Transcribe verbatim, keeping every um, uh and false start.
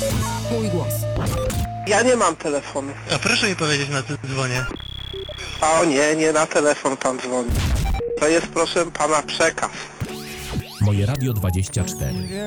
Mój głos. Ja nie mam telefonu. A proszę mi powiedzieć, na co dzwonię. A o nie, nie na telefon pan dzwoni. To jest, proszę pana, przekaz. Moje Radio dwadzieścia cztery.